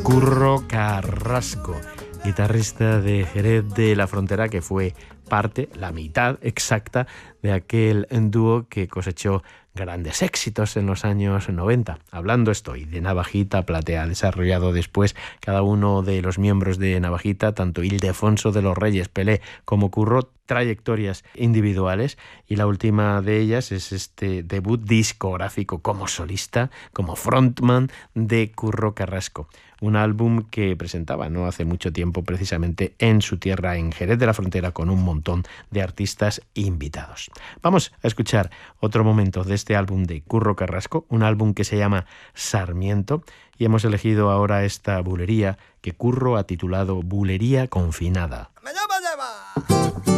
Curro Carrasco, guitarrista de Jerez de la Frontera, que fue parte, la mitad exacta, de aquel dúo que cosechó grandes éxitos en los años 90. Hablando estoy de Navajita Platea. Ha desarrollado después cada uno de los miembros de Navajita, tanto Ildefonso de los Reyes, Pelé, como Curro, trayectorias individuales, y la última de ellas es este debut discográfico como solista, como frontman de Curro Carrasco. Un álbum que presentaba no hace mucho tiempo precisamente en su tierra, en Jerez de la Frontera, con un montón de artistas invitados. Vamos a escuchar otro momento de este álbum de Curro Carrasco, un álbum que se llama Sarmiento, y hemos elegido ahora esta bulería que Curro ha titulado Bulería Confinada.